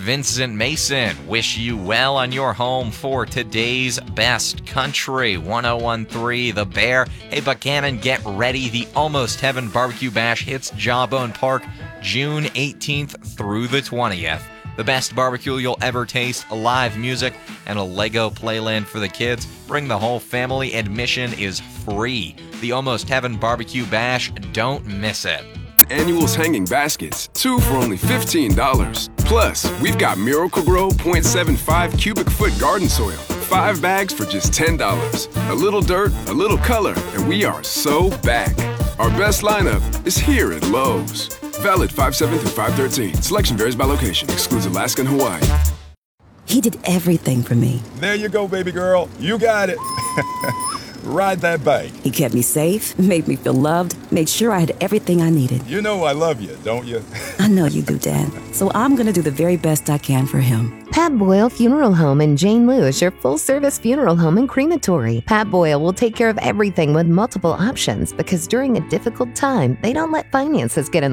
Vincent Mason. Wish you well on your home for today's best country. 1013 The Bear. Hey, Buchanan, get ready. The Almost Heaven Barbecue Bash hits Jawbone Park June 18th through the 20th. The best barbecue you'll ever taste, live music, and a Lego playland for the kids. Bring the whole family. Admission is free. The Almost Heaven Barbecue Bash. Don't miss it. Annuals hanging baskets, 2 for only $15. Plus, we've got Miracle-Gro 0.75 cubic foot garden soil, 5 bags for just $10. A little dirt, a little color, and we are so back. Our best lineup is here at Lowe's. Valid 5/7 through 5/13. Selection varies by location. Excludes Alaska and Hawaii. He did everything for me. There you go, baby girl. You got it. Ride that bike. He kept me safe, made me feel loved, made sure I had everything I needed. You know I love you, don't you? I know you do, Dad. So I'm going to do the very best I can for him. Pat Boyle Funeral Home in Jane Lou is your full-service funeral home and crematory. Pat Boyle will take care of everything with multiple options because during a difficult time, they don't let finances get in